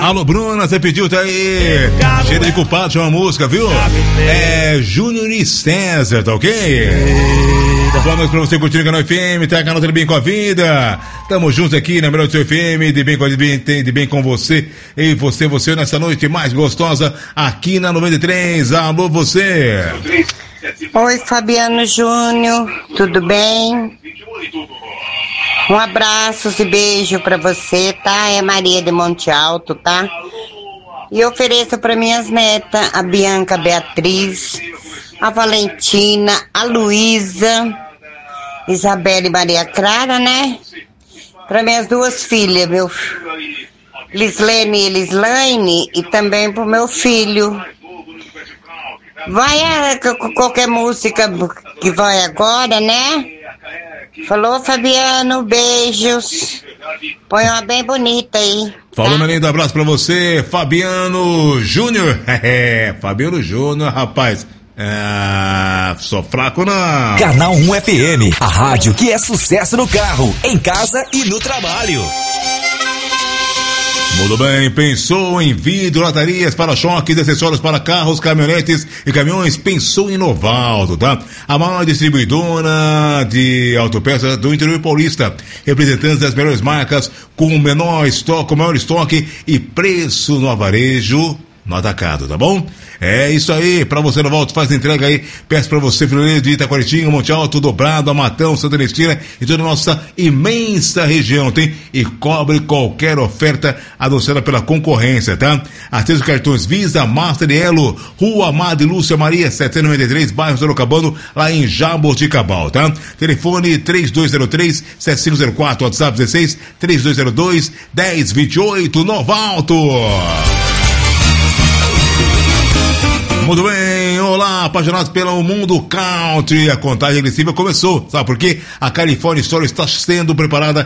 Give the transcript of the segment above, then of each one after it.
Alô, Bruna, você pediu, tá aí. Cheiro de culpado, chama a música, viu? É Júnior e César, tá ok? Boa noite pra você curtindo o Canal FM, tá? Canal de Bem com a Vida. Tamo juntos aqui na melhor do seu FM, de bem com você. E você nessa noite mais gostosa aqui na 93. Alô, você. Oi, Fabiano Júnior, tudo bem? Um abraço e beijo pra você, tá? É Maria de Monte Alto, tá? E ofereço pra minhas netas, a Bianca Beatriz, a Valentina, a Luísa, Isabela e Maria Clara, né? Para minhas duas filhas, meu Lislene e Elislaine, e também pro meu filho. Vai qualquer música que vai agora, né? Falou, Fabiano, beijos. Põe uma bem bonita aí. Falou, meu lindo, abraço pra você, Fabiano Júnior. Fabiano Júnior, rapaz. Sou fraco não. Canal 1 FM, a rádio que é sucesso no carro, em casa e no trabalho. Muito bem, pensou em vidro, latarias, para-choques, acessórios para carros, caminhonetes e caminhões, pensou em Novaldo, tá? A maior distribuidora de autopeças do interior paulista, representantes das melhores marcas, com o maior estoque e preço no varejo, no atacado, tá bom? É isso aí, pra você no Volta, faz entrega aí, peço pra você, Filoneiro de Itaquaritinga, Monte Alto, Dobrado, Amatão, Santa Ernestina e toda a nossa imensa região, tem? E cobre qualquer oferta anunciada pela concorrência, tá? Acesse os cartões Visa, Master e Elo, Rua Amada e Lúcia Maria, 793, bairro Sorocabano, lá em Jaboticabal, tá? Telefone 3203-7504, WhatsApp 16-3202-1028, Novalto. Muito bem, olá, apaixonados pelo mundo country, a contagem regressiva começou, sabe por quê? A California Store está sendo preparada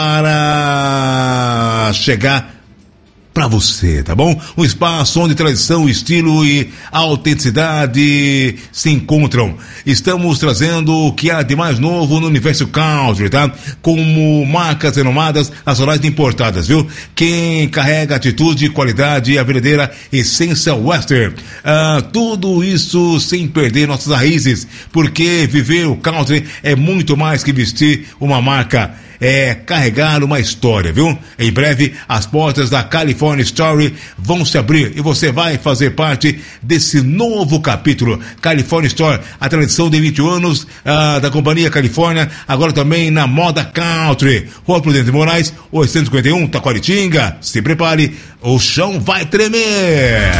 para chegar para você, tá bom? Um espaço onde tradição, estilo e autenticidade se encontram. Estamos trazendo o que há de mais novo no universo country, tá? Como marcas renomadas, nacionais e importadas, viu? Quem carrega atitude, qualidade e a verdadeira essência western. Tudo isso sem perder nossas raízes, porque viver o country é muito mais que vestir uma marca. É carregar uma história, viu? Em breve, as portas da California Story vão se abrir e você vai fazer parte desse novo capítulo. California Store, a tradição de 20 anos da Companhia Califórnia, agora também na moda country. Rua Prudente de Moraes, 851, Taquaritinga. Se prepare, o chão vai tremer.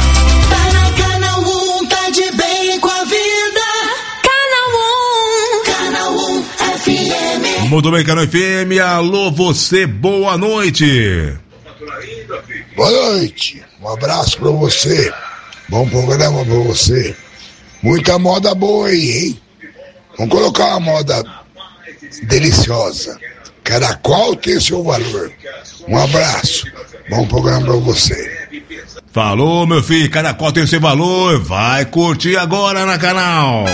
Muito bem, Canal FM, alô você, boa noite. Boa noite, um abraço pra você, bom programa pra você, muita moda boa aí, hein? Vamos colocar uma moda deliciosa, cada qual tem seu valor. Um abraço, bom programa pra você. Falou, meu filho, cada qual tem seu valor, vai curtir agora na canal.